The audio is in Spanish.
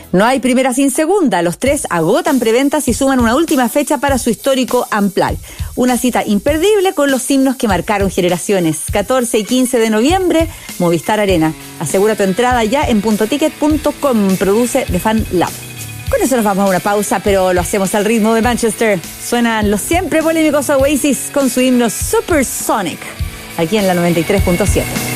No hay primera sin segunda. Los tres agotan preventas y suman una última fecha para su histórico Unplugged. Una cita imperdible con los himnos que marcaron generaciones. 14 y 15 de noviembre, Movistar Arena. Asegura tu entrada ya en puntoticket.com. Produce The Fan Lab. Con eso nos vamos a una pausa, pero lo hacemos al ritmo de Manchester. Suenan los siempre polémicos Oasis con su himno Supersonic, aquí en la 93.7.